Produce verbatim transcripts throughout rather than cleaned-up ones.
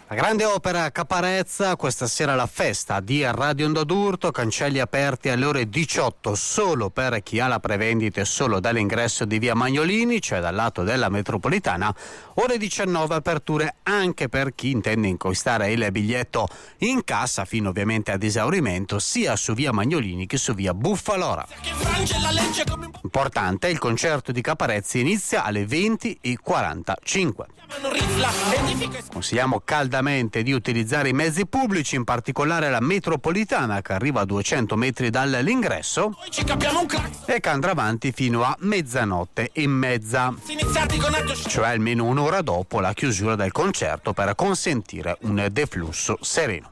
La grande opera Caparezza, questa sera la festa di Radio Onda d'Urto, cancelli aperti alle ore diciotto solo per chi ha la prevendita e solo dall'ingresso di via Magnolini, cioè dal lato della metropolitana, ore diciannove aperture anche per chi intende acquistare il biglietto in cassa fino ovviamente ad esaurimento sia su via Magnolini che su via Buffalora. Importante, il concerto di Caparezza inizia alle venti e quarantacinque. Consigliamo caldamente di utilizzare i mezzi pubblici, in particolare la metropolitana che arriva a duecento metri dall'ingresso e che andrà avanti fino a mezzanotte e mezza, cioè almeno un'ora dopo la chiusura del concerto per consentire un deflusso sereno.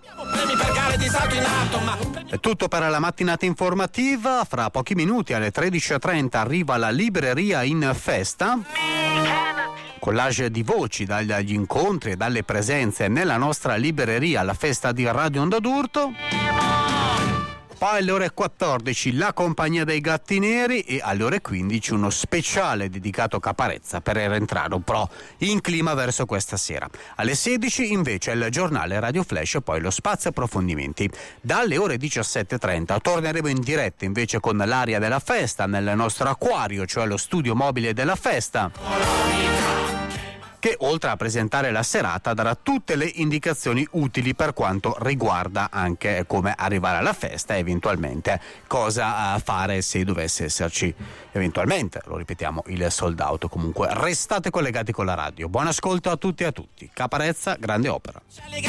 È tutto per la mattinata informativa. Fra pochi minuti alle tredici e trenta arriva la libreria in festa. Collage di voci dagli incontri e dalle presenze nella nostra libreria alla festa di Radio Onda d'Urto. Poi alle ore quattordici la compagnia dei Gatti Neri e alle ore quindici uno speciale dedicato a Caparezza per rientrare un po' in clima verso questa sera. Alle sedici invece il giornale Radio Flash e poi lo spazio approfondimenti. Dalle ore diciassette e trenta torneremo in diretta invece con l'aria della festa nel nostro acquario, cioè lo studio mobile della festa, che oltre a presentare la serata darà tutte le indicazioni utili per quanto riguarda anche come arrivare alla festa e eventualmente cosa fare se dovesse esserci eventualmente, lo ripetiamo, il sold out. Comunque restate collegati con la radio. Buon ascolto a tutti e a tutti. Caparezza, grande opera.